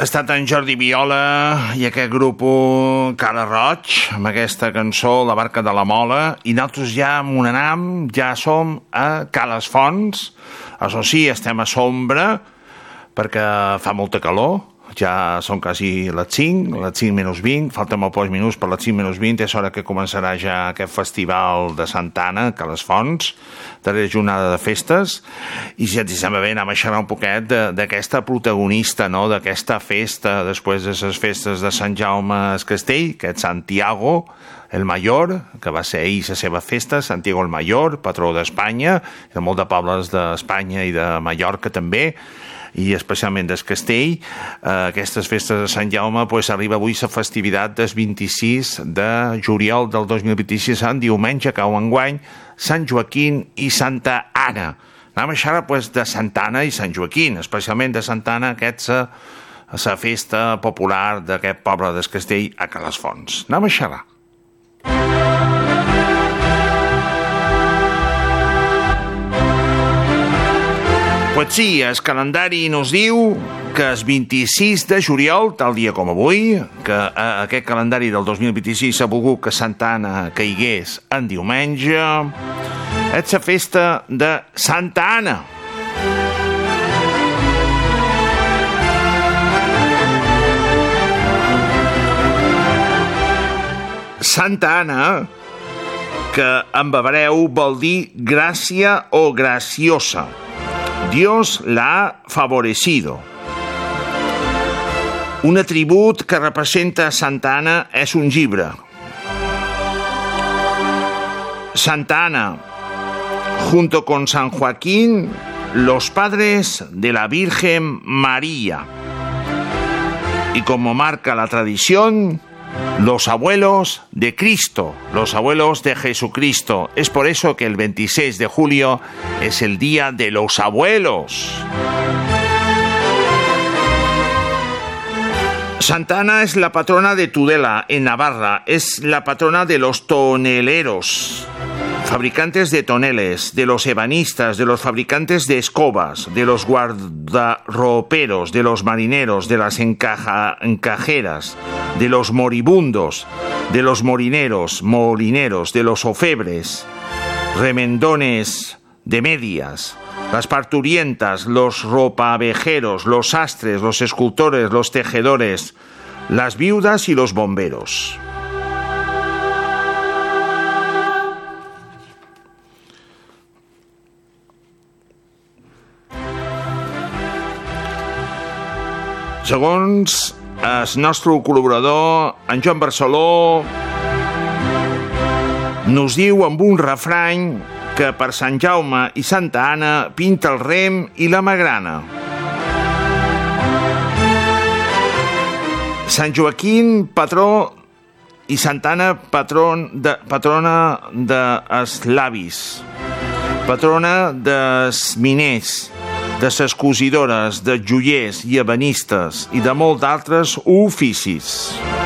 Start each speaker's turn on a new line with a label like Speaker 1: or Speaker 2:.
Speaker 1: Ha estat en Jordi Viola i aquest grup Cara Roig, amb aquesta cançó La barca de la mola, i nosaltres ja m'onanam, ja som a Cales Fonts. Això sí, estem a sombra perquè fa molta calor, ja són quasi les 5 menys 20, falten molt pocs minuts per les 5 menys 20, és hora que començarà ja aquest festival de Santa Anna, Cales Fonts, darrera jornada de festes, i si et sembla bé anem a xerrar un poquet d'aquesta protagonista, no? D'aquesta festa, després de les festes de Sant Jaume el Castell, que és Santiago el Mayor, que va ser ahir la seva festa, Santiago el Mayor, patró d'Espanya, de molts de pobles d'Espanya i de Mallorca també, i especialment del Castell. Aquestes festes de Sant Jaume arriba avui la festivitat del 26 de juliol del 2026, en diumenge, cau enguany, Sant Joaquín i Santa Anna. Anem a xerrar de Santa Anna i Sant Joaquín, especialment de Santa Anna, que és la festa popular d'aquest poble del Castell a Cales Fonts. Anem a xerrar. Pues sí, el calendari nos diu que el 26 de juliol, tal dia com avui, que aquest calendari del 2026 ha volgut que Santa Anna caigués en diumenge, és la festa de Santa Anna. Santa Anna, que en hebreu vol dir gràcia o graciosa. Dios la ha favorecido. Un atribut que representa a Santa Anna és un llibre. Santa Anna, junto con San Joaquín, los padres de la Virgen María. Y como marca la tradición, los abuelos de Cristo, los abuelos de Jesucristo. Es por eso que el 26 de julio es el Día de los Abuelos. Santa Anna es la patrona de Tudela, en Navarra. Es la patrona de los toneleros, fabricantes de toneles, de los ebanistas, de los fabricantes de escobas, de los guardarroperos, de los marineros, de las encajeras, de los moribundos, de los molineros, de los ofebres, remendones de medias, las parturientas, los ropavejeros, los sastres, los escultores, los tejedores, las viudas y los bomberos. Segons el nostre col·laborador, en Joan Barceló, nos diu amb un refrany que per Sant Jaume i Santa Anna pinta el rem i la magrana. Sant Joaquín, patró, i Santa Anna, patrona dels llavis, patrona dels miners, de les cosidores, de joiers i ebanistes i de molts d'altres oficis.